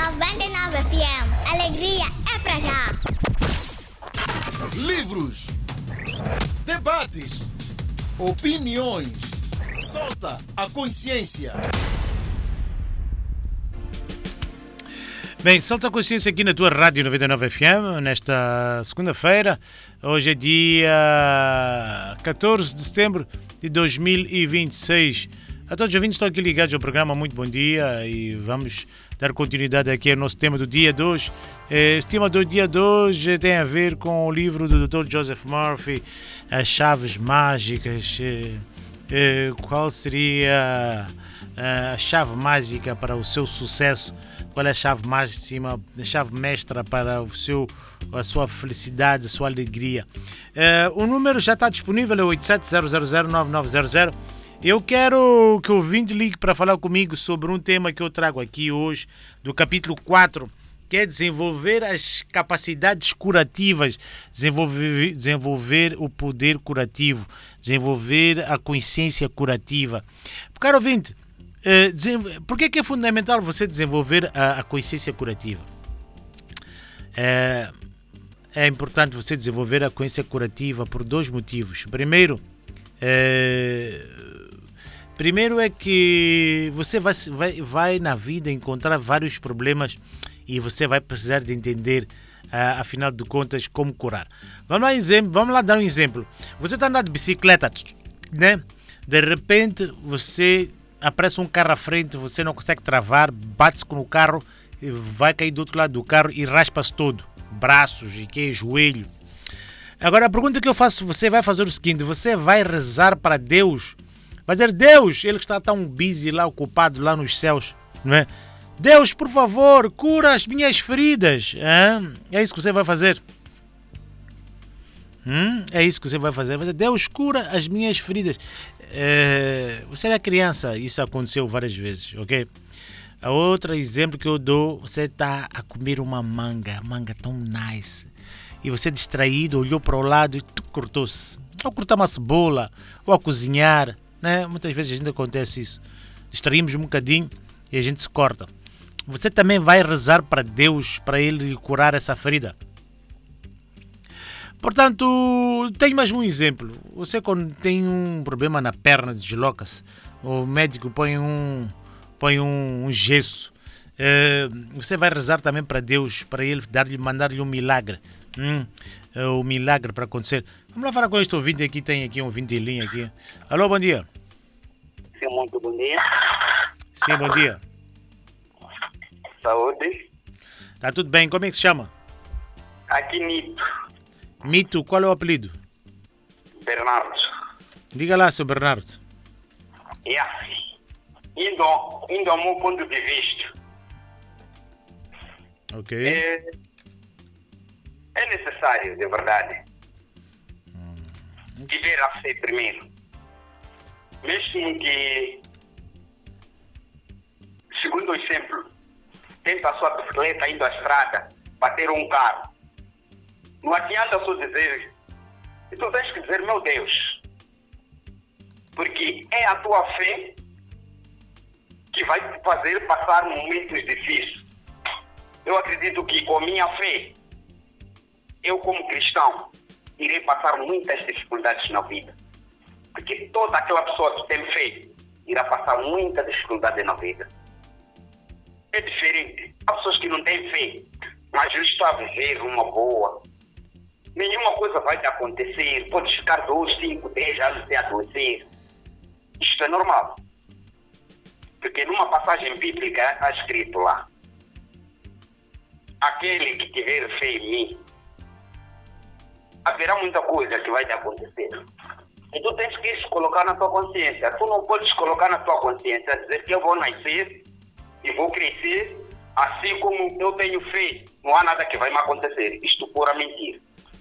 99 FM. Alegria é pra já. Livros, debates, opiniões. Solta a consciência. Bem, solta a consciência aqui na tua Rádio 99 FM, nesta segunda-feira. Hoje é dia 14 de setembro de 2026. A todos os ouvintes que estão aqui ligados ao programa, muito bom dia e vamos dar continuidade aqui ao nosso tema do dia de hoje. Este tema do dia de hoje tem a ver com o livro do Dr. Joseph Murphy, As Chaves Mágicas. Qual seria a chave mágica para o seu sucesso? Qual é a chave máxima, a chave mestra para a sua felicidade, a sua alegria? O número já está disponível, é 8700099900. Eu quero que o ouvinte ligue para falar comigo sobre um tema que eu trago aqui hoje, do capítulo 4, que é desenvolver as capacidades curativas, desenvolver o poder curativo, desenvolver a consciência curativa. Caro ouvinte, por que é fundamental você desenvolver a consciência curativa? É importante você desenvolver a consciência curativa por dois motivos. Primeiro é que você vai na vida encontrar vários problemas e você vai precisar de entender, afinal de contas, como curar. Vamos lá dar um exemplo. Você está andando de bicicleta, né? De repente você aparece um carro à frente, você não consegue travar, bate-se com o carro, vai cair do outro lado do carro e raspa-se todo, braços e joelho. Agora a pergunta que eu faço, você vai fazer o seguinte: você vai rezar para Deus, vai dizer: Deus, ele que está tão busy lá, ocupado lá nos céus, não é? Deus, por favor, cura as minhas feridas. É isso que você vai fazer? É isso que você vai fazer? Vai dizer: Deus, cura as minhas feridas. Você era criança, isso aconteceu várias vezes, ok? A outro exemplo que eu dou: você está a comer uma manga tão nice, e você distraído olhou para o lado e cortou-se. Ou cortar uma cebola, ou a cozinhar, né? Muitas vezes a gente acontece isso. Distraímos um bocadinho e a gente se corta. Você também vai rezar para Deus, para Ele curar essa ferida. Portanto, tem mais um exemplo. Você, quando tem um problema na perna, desloca-se, o médico põe um gesso. Você vai rezar também para Deus, para Ele mandar-lhe um milagre. O milagre para acontecer. Vamos lá falar com este ouvinte aqui. Tem aqui um ouvinte em linha aqui. Alô, bom dia. Sim, muito bom dia. Sim, bom dia. Saúde. Tá tudo bem, como é que se chama? Aqui Mito. Mito, qual é o apelido? Bernardo. Diga lá, seu Bernardo. Indo ao meu ponto de vista. Ok. É necessário, de verdade, viver a fé primeiro. Mesmo que, segundo o exemplo, tenta a sua bicicleta indo à estrada, bater um carro. Não adianta só dizer, e tu tens que dizer: meu Deus, porque é a tua fé que vai te fazer passar momentos difíceis. Eu acredito que com a minha fé, eu como cristão, irei passar muitas dificuldades na vida. Porque toda aquela pessoa que tem fé irá passar muita dificuldade na vida. É diferente. Há pessoas que não têm fé, mas eu estou a viver uma boa. Nenhuma coisa vai te acontecer. Podes ficar 2, 5, 10 anos sem adoecer. Isto é normal. Porque numa passagem bíblica está escrito lá: aquele que tiver fé em mim, haverá muita coisa que vai te acontecer. E tu tens que se colocar na tua consciência. Tu não podes colocar na tua consciência dizer que eu vou nascer e vou crescer, assim como eu tenho fé, não há nada que vai me acontecer. Isto é pura mentira.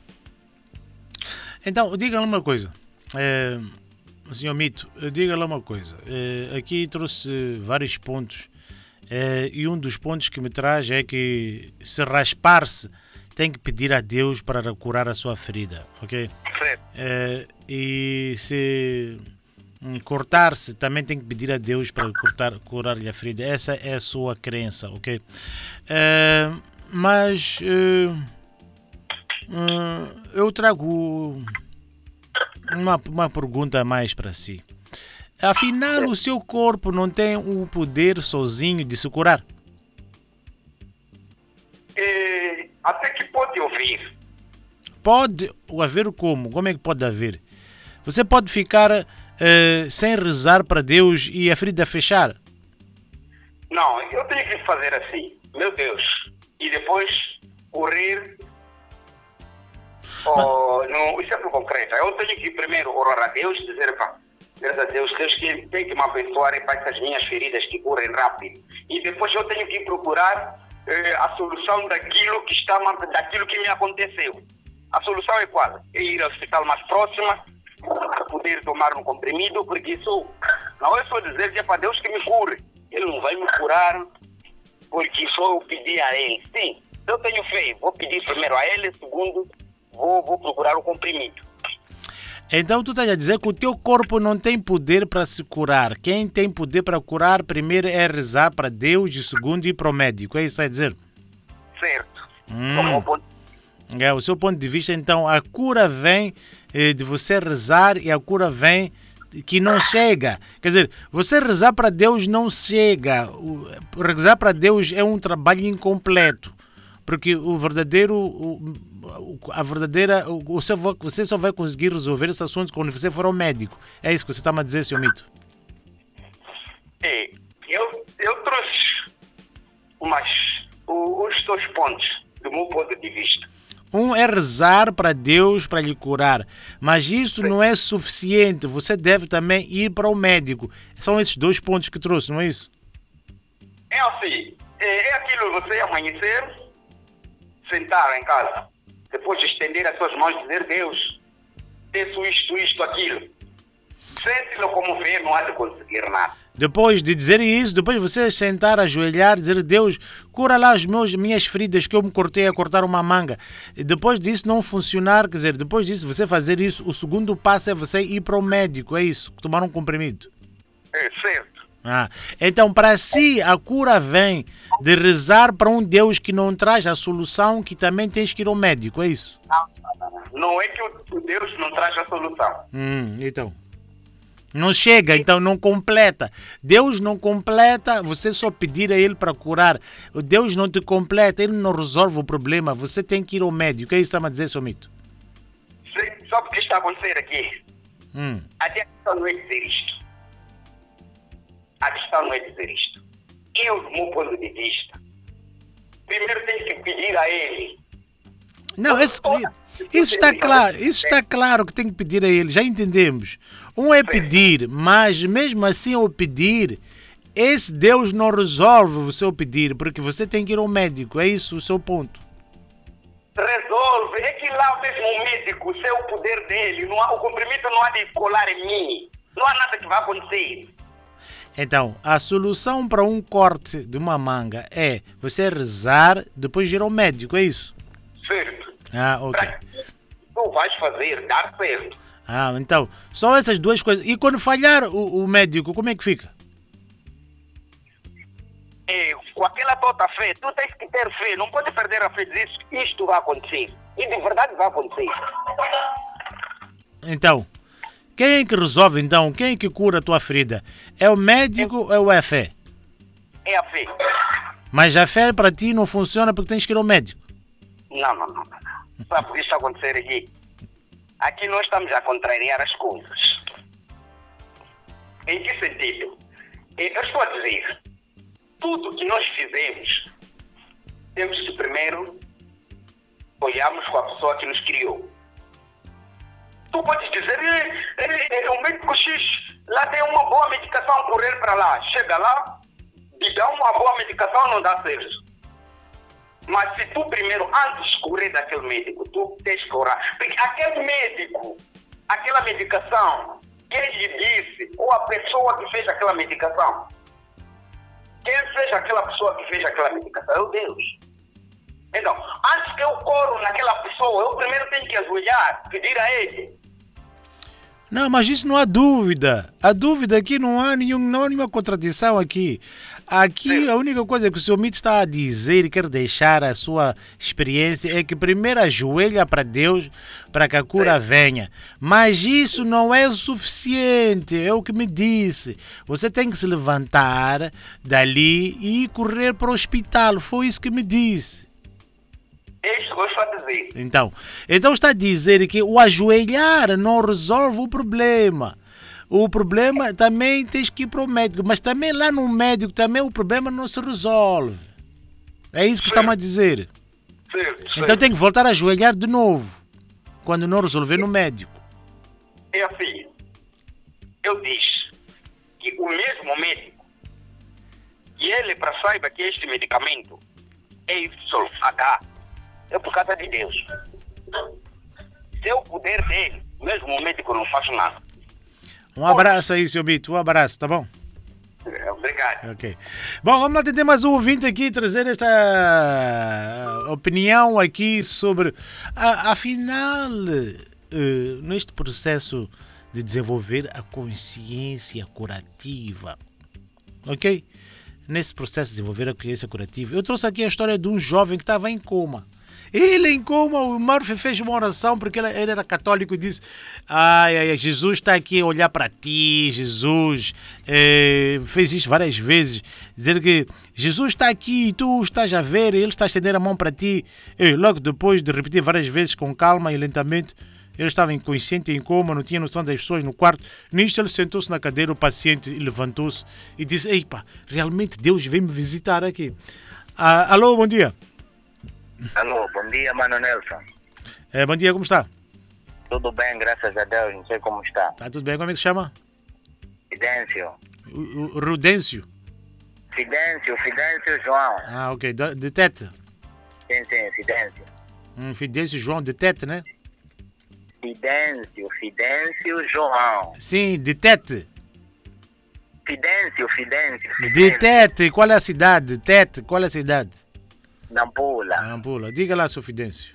Então, diga-lhe uma coisa, senhor Mito, diga-lhe uma coisa. Aqui trouxe vários pontos, e um dos pontos que me traz é que, se raspar-se, tem que pedir a Deus para curar a sua ferida, ok? Certo. E se cortar-se, também tem que pedir a Deus para curar-lhe a ferida. Essa é a sua crença, ok? Mas eu trago uma pergunta a mais para si. Afinal, o seu corpo não tem o poder sozinho de se curar? Até que pode ouvir. Pode haver como? Como é que pode haver? Você pode ficar sem rezar para Deus e a ferida fechar? Não, eu tenho que fazer assim, meu Deus, e depois correr no exemplo concreto. Eu tenho que primeiro orar a Deus, dizer, graças a Deus, Deus que tem que me abençoar para essas minhas feridas que curem rápido. E depois eu tenho que procurar a solução daquilo que me aconteceu. A solução é qual? É ir ao hospital mais próximo, poder tomar um comprimido, porque isso não é só dizer que é para Deus que me cure. Ele não vai me curar porque só eu pedi a Ele. Sim, eu tenho fé. Vou pedir primeiro a Ele, segundo, vou procurar o comprimido. Então tu estás a dizer que o teu corpo não tem poder para se curar. Quem tem poder para curar, primeiro é rezar para Deus e segundo ir para o médico. É isso que estás a dizer? Certo. O seu ponto de vista, então, a cura vem de você rezar e a cura vem que não chega. Quer dizer, você rezar para Deus não chega. Rezar para Deus é um trabalho incompleto. Porque você só vai conseguir resolver esse assunto quando você for ao médico. É isso que você está a dizer, seu Mito? Eu trouxe os dois pontos do meu ponto de vista. Um é rezar para Deus para lhe curar, mas isso não é suficiente. Você deve também ir para o médico. São esses dois pontos que trouxe, não é isso? É assim, é aquilo você amanhecer, sentar em casa, depois de estender as suas mãos e dizer, Deus, peço isto, aquilo. Sente-lo como vê, não há de conseguir nada. Depois de dizer isso, depois de você sentar, ajoelhar, dizer, Deus, cura lá as minhas feridas que eu me cortei a cortar uma manga. E depois disso não funcionar, quer dizer, depois disso você fazer isso, o segundo passo é você ir para o médico, é isso? Tomar um comprimido. É certo. Então, para si, a cura vem de rezar para um Deus que não traz a solução, que também tens que ir ao médico, é isso? Não é que o Deus não traz a solução. Então. Não chega, então não completa. Deus não completa, você só pedir a Ele para curar. O Deus não te completa, Ele não resolve o problema. Você tem que ir ao médico. É isso que está a dizer, seu Mito? Sim, só porque está a acontecer aqui. Até a questão não é dizer isto. A questão não é dizer isto. Eu, do meu ponto de vista, primeiro tenho que pedir a Ele. Não, isso está claro. Isso está claro que tem que pedir a Ele. Já entendemos. Um é pedir, mas mesmo assim ao pedir, esse Deus não resolve o seu pedir, porque você tem que ir ao médico. É isso o seu ponto. Resolve. É que lá mesmo o médico, o seu poder dele, o comprimido não há de colar em mim. Não há nada que vai acontecer. Então, a solução para um corte de uma manga é você rezar, depois ir ao médico. É isso? Certo. Ok. Tu vais fazer, dar certo. Então, só essas duas coisas. E quando falhar o médico, como é que fica? Com aquela toda fé, tu tens que ter fé, não pode perder a fé disso, isto vai acontecer. E de verdade vai acontecer. Então, quem é que resolve então? Quem é que cura a tua ferida? É o médico ou é a fé? É a fé. Mas a fé para ti não funciona porque tens que ir ao médico? Não. Sabe o que está a acontecer aqui? Aqui nós estamos a contrariar as coisas. Em que sentido? Eu estou a dizer, tudo que nós fizemos, temos que primeiro olharmos com a pessoa que nos criou. Tu podes dizer, o médico X, lá tem uma boa medicação, correr para lá. Chega lá, te dá uma boa medicação, não dá certo. Mas se tu primeiro, antes de correr daquele médico, tu tens que orar. Porque aquele médico, aquela medicação, quem lhe disse, ou a pessoa que fez aquela medicação, quem fez aquela pessoa que fez aquela medicação é o Deus. Então, antes que eu corro naquela pessoa, eu primeiro tenho que ajoelhar, pedir a Ele. Não, mas isso não há dúvida. A dúvida aqui não há nenhuma contradição aqui. Aqui a única coisa que o Sr. Mito está a dizer e quer deixar a sua experiência é que primeiro ajoelha para Deus para que a cura venha. Mas isso não é o suficiente, é o que me disse. Você tem que se levantar dali e correr para o hospital. Foi isso que me disse. É isso que eu estou a dizer. Então está a dizer que o ajoelhar não resolve o problema. O problema também tens que ir para o médico, mas também lá no médico também o problema não se resolve. É isso que estamos a dizer. Certo. Então tem que voltar a ajoelhar de novo, quando não resolver no médico. É assim, eu disse que o mesmo médico, e ele para saiba que este medicamento é YH, é por causa de Deus. Se é o poder dele, mesmo o médico não faz nada. Um abraço aí, Sr. Mito, um abraço, tá bom? Obrigado. Ok. Bom, vamos lá tentar mais um ouvinte aqui, trazer esta opinião aqui sobre, afinal, neste processo de desenvolver a consciência curativa, ok? Nesse processo de desenvolver a consciência curativa, eu trouxe aqui a história de um jovem que estava em coma. Ele em coma, o Murphy fez uma oração porque ele era católico e disse: ai, Jesus está aqui a olhar para ti, Jesus fez isso várias vezes, dizer que Jesus está aqui e tu estás a ver, ele está a estender a mão para ti. E logo depois de repetir várias vezes com calma e lentamente, ele estava inconsciente, em coma, não tinha noção das pessoas no quarto. Nisto ele sentou-se na cadeira, o paciente levantou-se e disse: epa, realmente Deus vem me visitar aqui. Alô, bom dia. Alô, bom dia, Mano Nelson. Bom dia, como está? Tudo bem, graças a Deus, não sei como está. Está tudo bem, como é que se chama? Fidêncio. O Rudêncio. Fidêncio João. Ah, ok, de Tete. Sim, Fidêncio. Fidêncio João de Tete, né? Fidêncio João. Sim, de Tete. Fidêncio. De Tete, qual é a cidade? Tete, qual é a cidade? Nampula. Nampula. Diga lá, seu Fidêncio.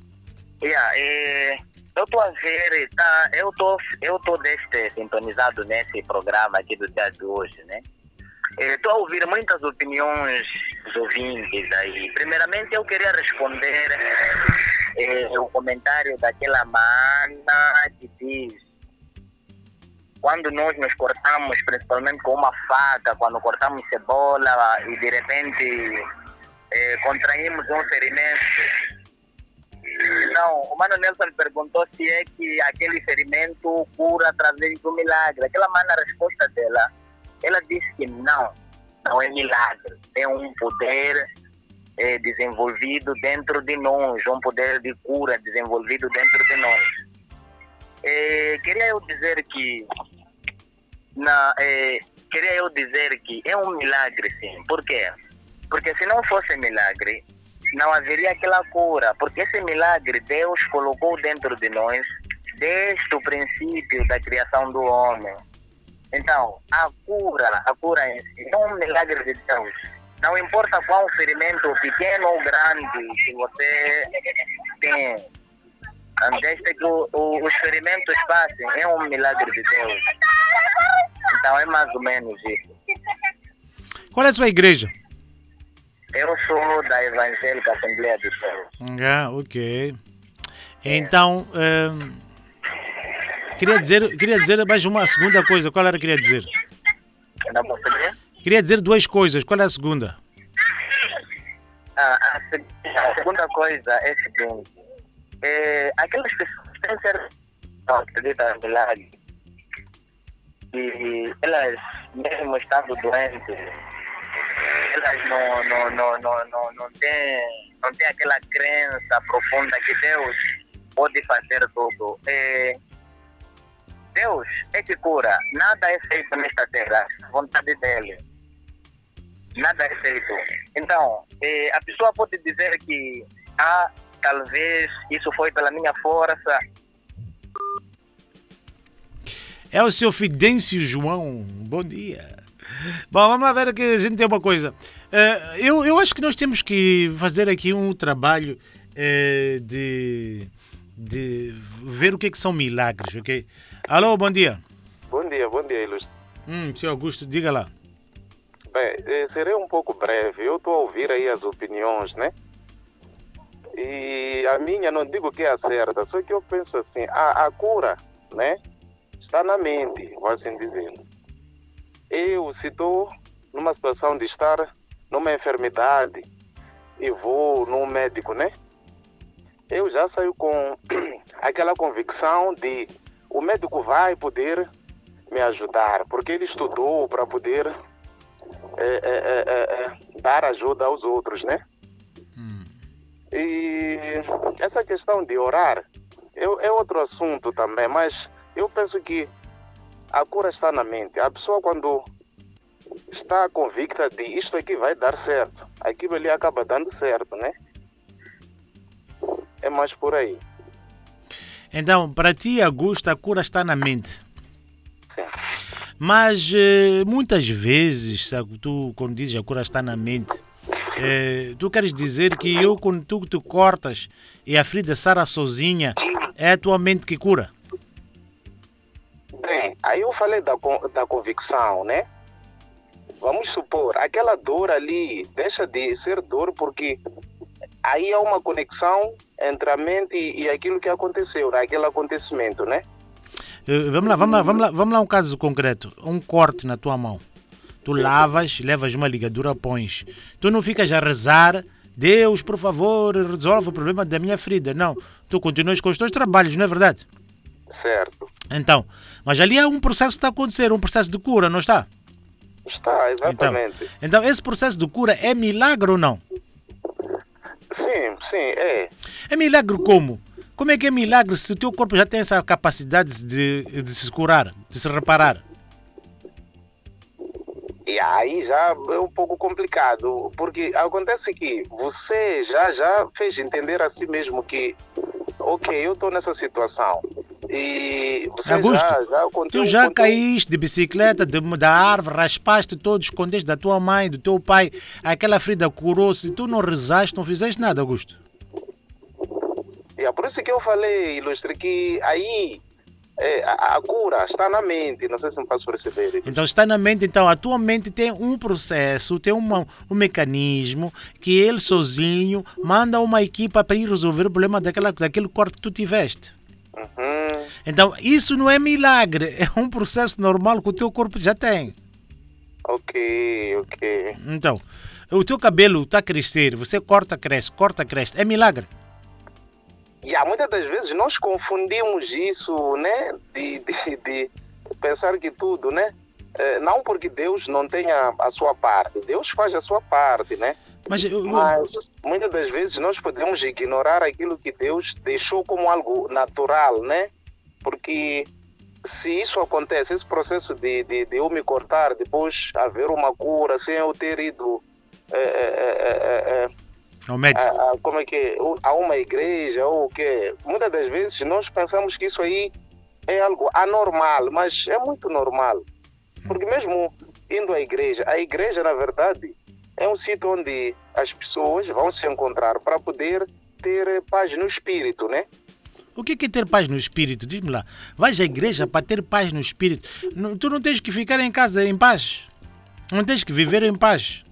Eu estou a ver, eu estou sintonizado nesse programa aqui do dia de hoje, né? Estou a ouvir muitas opiniões dos ouvintes aí. Primeiramente, eu queria responder o comentário daquela mana que diz: quando nós nos cortamos, principalmente com uma faca, quando cortamos cebola e de repente contraímos um ferimento. Não, o Mano Nelson perguntou se é que aquele ferimento cura através do milagre. Aquela mana, a resposta dela, ela disse que não é milagre. Tem um poder desenvolvido dentro de nós, um poder de cura desenvolvido dentro de nós. Queria eu dizer que é um milagre, sim. Por quê? Porque se não fosse milagre, não haveria aquela cura. Porque esse milagre Deus colocou dentro de nós desde o princípio da criação do homem. Então, a cura em si é um milagre de Deus. Não importa qual ferimento, pequeno ou grande, que você tem, desde que os ferimentos passem, é um milagre de Deus. Então, é mais ou menos isso. Qual é a sua igreja? Eu sou da Evangélica Assembleia de Deus. Ok. Então, queria dizer mais uma segunda coisa. Qual era que queria dizer? Não posso ver? Queria dizer duas coisas. Qual é a segunda? A segunda coisa é a seguinte. Aquelas pessoas têm que ser acreditam em milagre. E elas, mesmo estando doentes, elas não têm aquela crença profunda que Deus pode fazer tudo. Deus é que cura. Nada é feito nesta terra. A vontade dele. Nada é feito. Então, a pessoa pode dizer que talvez isso foi pela minha força. É o seu Fidêncio João. Bom dia. Bom, vamos lá ver aqui, a gente tem uma coisa. Eu acho que nós temos que fazer aqui um trabalho de de ver o que são milagres, ok? Alô, bom dia. Bom dia, Ilustre. Senhor Augusto, diga lá. Bem, serei um pouco breve. Eu estou a ouvir aí as opiniões, né? E a minha, não digo que é a certa, só que eu penso assim, a cura, né? Está na mente, vou assim dizer. Eu, se estou numa situação de estar numa enfermidade e vou num médico, né? Eu já saio com aquela convicção de o médico vai poder me ajudar, porque ele estudou para poder dar ajuda aos outros, né? E essa questão de orar é outro assunto também, mas eu penso que a cura está na mente. A pessoa, quando está convicta de isto aqui vai dar certo, aquilo ali acaba dando certo, né? É mais por aí. Então, para ti, Augusto, a cura está na mente. Sim. Mas muitas vezes, sabe, tu, quando dizes a cura está na mente, tu queres dizer que quando tu te cortas e a ferida sara sozinha, é a tua mente que cura? Bem, aí eu falei da convicção, né? Vamos supor, aquela dor ali deixa de ser dor porque aí há uma conexão entre a mente e aquilo que aconteceu, aquele acontecimento, né? Vamos lá um caso concreto. Um corte na tua mão. Tu lavas, levas uma ligadura, pões. Tu não ficas a rezar, Deus, por favor, resolve o problema da minha ferida. Não, tu continuas com os teus trabalhos, não é verdade? Certo. Então, mas ali há um processo que está a acontecer, um processo de cura, não está? Está, exatamente. Então esse processo de cura é milagre ou não? Sim, é. É milagre como? Como é que é milagre se o teu corpo já tem essa capacidade de se curar, de se reparar? E aí já é um pouco complicado, porque acontece que você já fez entender a si mesmo que, ok, eu estou nessa situação. E você Augusto, tu já contém... caíste de bicicleta, da árvore, raspaste todo, escondeste da tua mãe, do teu pai, aquela ferida curou-se, tu não rezaste, não fizeste nada, Augusto. É por isso que eu falei, Ilustre, que aí a cura está na mente, não sei se me faço perceber. Então está na mente, então a tua mente tem um processo, tem um mecanismo que ele sozinho manda uma equipa para ir resolver o problema daquele corte que tu tiveste. Então isso não é milagre, é um processo normal que o teu corpo já tem. Ok. Então, o teu cabelo está a crescer, você corta, cresce, é milagre? Muitas das vezes nós confundimos isso, né, de pensar que tudo, né, não porque Deus não tenha a sua parte, Deus faz a sua parte, né, mas muitas das vezes nós podemos ignorar aquilo que Deus deixou como algo natural, né, porque se isso acontece, esse processo de eu me cortar, depois haver uma cura sem eu ter ido ao médico. Como é que a uma igreja ou o quê? Muitas das vezes nós pensamos que isso aí é algo anormal, mas é muito normal. Porque mesmo indo à igreja, a igreja na verdade é um sítio onde as pessoas vão se encontrar para poder ter paz no espírito, né? O que é ter paz no espírito? Diz-me lá. Vais à igreja para ter paz no espírito. Tu não tens que ficar em casa em paz. Não tens que viver em paz.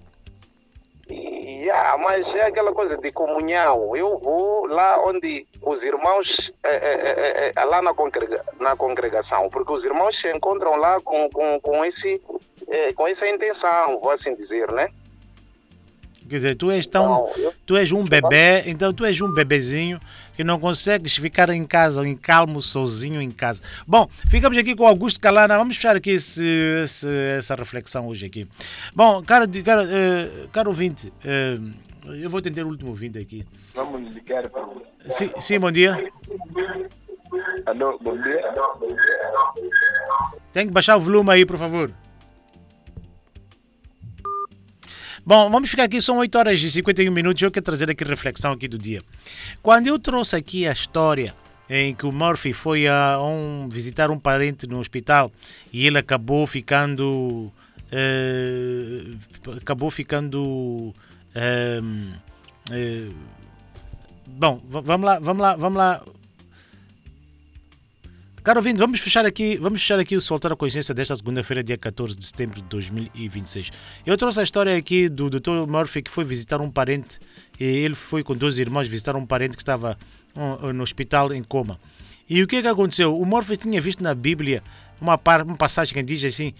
Mas é aquela coisa de comunhão. Eu vou lá onde os irmãos, lá na congregação, porque os irmãos se encontram lá com essa intenção, vou assim dizer, né? Quer dizer, tu és um bebê, então tu és um bebezinho que não consegues ficar em casa, em calmo, sozinho em casa. Bom, ficamos aqui com o Augusto Calana, vamos fechar aqui essa reflexão hoje aqui. Bom, caro ouvinte, eu vou tentar o último ouvinte aqui. Vamos ligar para você. Sim, bom dia. Alô, bom dia. Tem que baixar o volume aí, por favor. Bom, vamos ficar aqui, são 8 horas e 51 minutos, eu quero trazer aqui a reflexão aqui do dia. Quando eu trouxe aqui a história em que o Murphy foi visitar um parente no hospital e ele acabou ficando... bom, vamos lá. Caro ouvinte, vamos fechar aqui o Soltar a Consciência desta segunda-feira, dia 14 de setembro de 2026. Eu trouxe a história aqui do Dr. Murphy, que foi visitar um parente, e ele foi com 2 irmãos visitar um parente que estava no hospital em coma. E o que aconteceu? O Murphy tinha visto na Bíblia uma passagem que diz assim,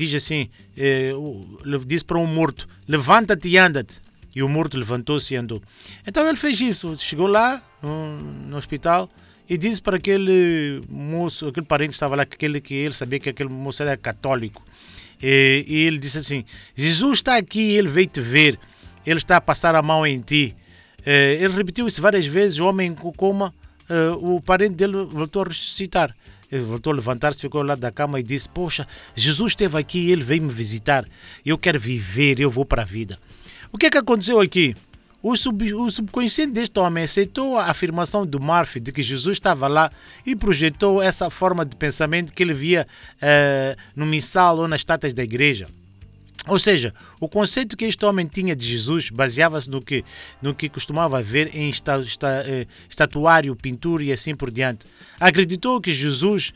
diz para um morto: levanta-te e anda-te. E o morto levantou-se e andou. Então ele fez isso, chegou lá no hospital e disse para aquele moço, aquele parente que estava lá, que ele sabia que aquele moço era católico. E ele disse assim: Jesus está aqui, ele veio te ver, ele está a passar a mão em ti. Ele repetiu isso várias vezes. O homem em coma, o parente dele voltou a ressuscitar. Ele voltou a levantar-se, ficou lá da cama e disse: poxa, Jesus esteve aqui, ele veio me visitar, eu quero viver, eu vou para a vida. O que aconteceu aqui? O subconsciente deste homem aceitou a afirmação do Murphy de que Jesus estava lá e projetou essa forma de pensamento que ele via no missal ou nas estátuas da igreja. Ou seja, o conceito que este homem tinha de Jesus baseava-se no que costumava ver em estatuário, pintura e assim por diante. Acreditou que Jesus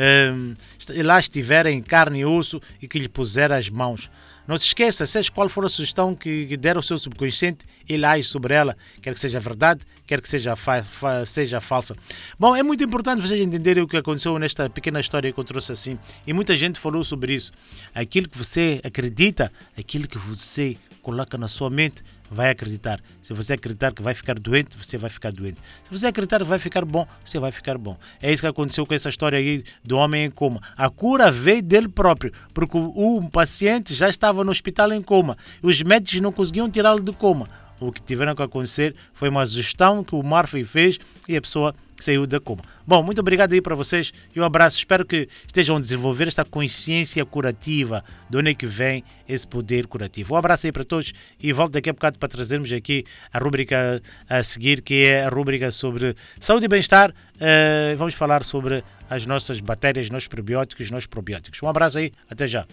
lá estivera em carne e osso e que lhe pusera as mãos. Não se esqueça, seja qual for a sugestão que der ao seu subconsciente, ele age sobre ela, quer que seja verdade, quer que seja falsa. Bom, é muito importante vocês entenderem o que aconteceu nesta pequena história que eu trouxe assim. E muita gente falou sobre isso. Aquilo que você acredita, aquilo que você coloca na sua mente, vai acreditar. Se você acreditar que vai ficar doente, você vai ficar doente. Se você acreditar que vai ficar bom, você vai ficar bom. É isso que aconteceu com essa história aí do homem em coma. A cura veio dele próprio, porque o paciente já estava no hospital em coma. Os médicos não conseguiam tirá-lo de coma. O que tiveram que acontecer foi uma sugestão que o Murphy fez e a pessoa saiu da coma. Bom, muito obrigado aí para vocês e um abraço. Espero que estejam a desenvolver esta consciência curativa, de onde é que vem esse poder curativo. Um abraço aí para todos e volto daqui a bocado para trazermos aqui a rúbrica a seguir, que é a rúbrica sobre saúde e bem-estar. Vamos falar sobre as nossas bactérias, nossos prebióticos e nossos probióticos. Um abraço aí, até já.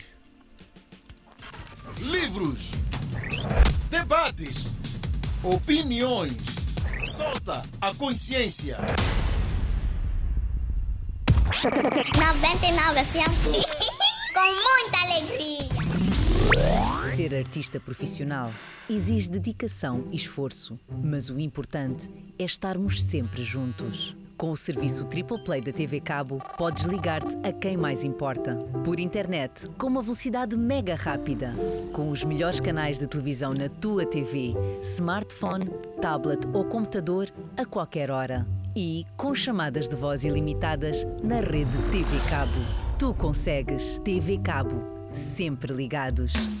Livros, debates, opiniões. Solta a consciência. 99 FM. Com muita alegria. Ser artista profissional exige dedicação e esforço, mas o importante é estarmos sempre juntos. Com o serviço Triple Play da TV Cabo, podes ligar-te a quem mais importa. Por internet, com uma velocidade mega rápida. Com os melhores canais de televisão na tua TV, smartphone, tablet ou computador, a qualquer hora. E com chamadas de voz ilimitadas na rede TV Cabo. Tu consegues. TV Cabo. Sempre ligados.